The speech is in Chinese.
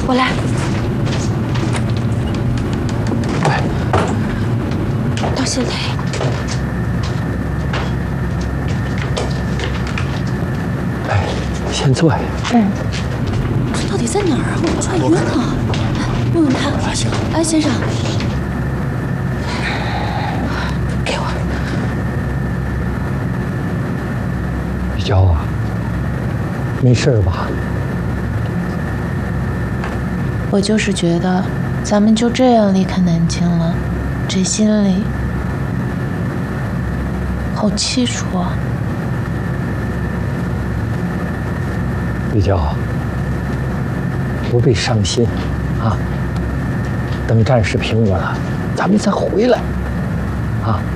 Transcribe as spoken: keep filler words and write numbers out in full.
我来。 喂， 到现在。 哎，先坐下。 嗯。这到底在哪儿啊？我快晕了。来，问问他。哎，先生。 娇啊，没事吧？ 我就是觉得，咱们就这样离开南京了，这心里好凄楚啊。 玉娇，不必伤心啊。等战事平稳了，咱们再回来啊。